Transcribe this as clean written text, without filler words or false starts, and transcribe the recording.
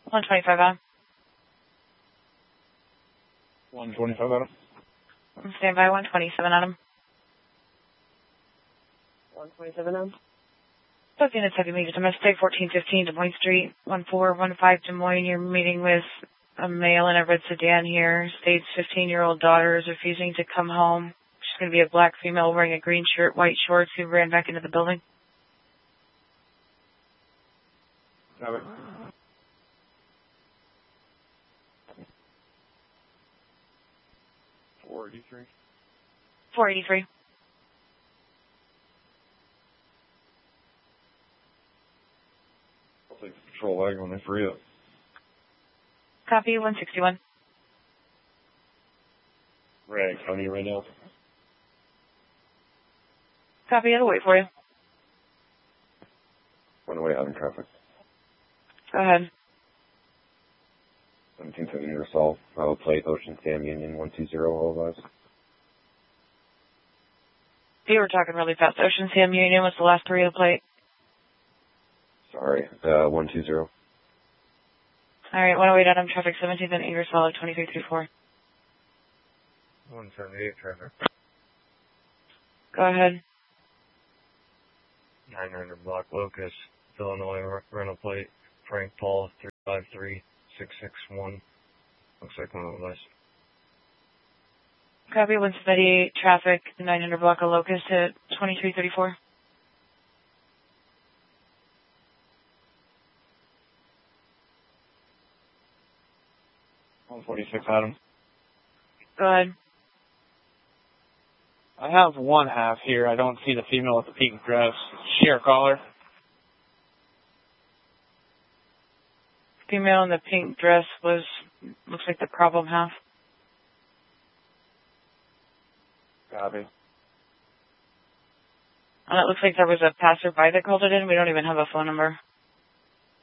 125 Adam. 125 Adam. Stand by, 127 Adam. 127 Adam. Booking a heavy major domestic, 1415 Des Moines Street, 1415 Des Moines. You're meeting with a male in a red sedan here. State's 15-year-old daughter is refusing to come home. She's going to be a black female wearing a green shirt, white shorts, who ran back into the building. Have it. $483. 483. I'll take the patrol wagon when they free up. Copy, 161. Rag County right now. Copy, I'll wait for you. One away out in traffic. Go ahead. 1770 Resolve. I'll plate Ocean Sam Union 120 all advised. You were talking really fast. Ocean Sam Union was the last three of the plate. Sorry. 120. All right, 108 Adam, traffic 17th and Ingersoll, 2334. 178 traffic. Go ahead. 900 block Locust, Illinois rental plate, Frank Paul 353661. Looks like one of us. Copy, 178 traffic, 900 block of Locust at 2334. $146 Adam. Go ahead. I have one half here. I don't see the female with the pink dress. Sheer caller. Female in the pink dress looks like the problem half. Copy. And it looks like there was a passerby that called it in. We don't even have a phone number.